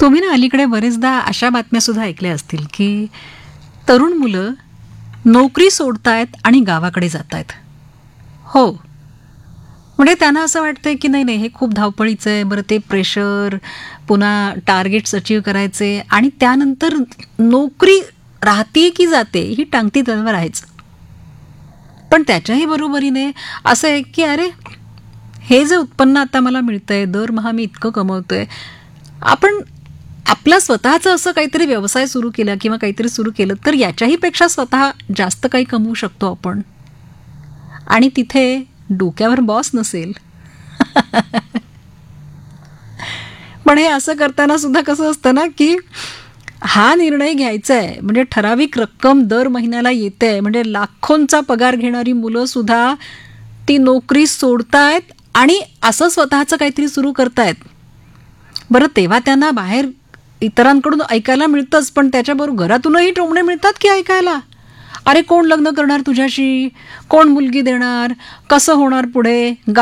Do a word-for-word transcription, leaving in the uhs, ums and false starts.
तुम्ही ना अलीकडे बरेचदा अशा बातम्या सुद्धा ऐकल्या असतील की तरुण मुलं नोकरी सोडतायत आणि गावाकडे जातायत. हो, म्हणजे त्यांना असं वाटतंय की नाही नाही हे खूप धावपळीचं आहे, बरं ते प्रेशर, पुन्हा टार्गेट्स अचीव करायचे आणि त्यानंतर नोकरी राहते की जाते ही टांगती तलवार आहेच. पण त्याच्याही बरोबरीने असं आहे की अरे हे जे उत्पन्न आता मला मिळतंय, दरमहा मी इतकं कमवतोय, आपण आपला स्वतःचं असं काहीतरी व्यवसाय सुरू केला किंवा काहीतरी सुरू केलं तर याच्याही पेक्षा स्वतः जास्त काही कमवू शकतो आपण. आणि तिथे डोक्यावर बॉस नसेल. पण हे असं करताना सुद्धा कसं असतं ना की हा निर्णय घ्यायचा आहे म्हणजे ठराविक रक्कम दर महिन्याला येते, म्हणजे लाखोंचा पगार घेणारी मुलं सुद्धा ती नोकरी सोडतायत आणि असं स्वतःचं काहीतरी सुरू करतायत. बरं तेव्हा त्यांना बाहेर इतरांकडून ऐकायला मिळतंच, पण त्याच्याबरोबर घरातूनही टोमणे मिळतात की ऐकायला. अरे कोण लग्न करणार तुझ्याशी, कोण मुलगी देणार, कसं होणार पुढे,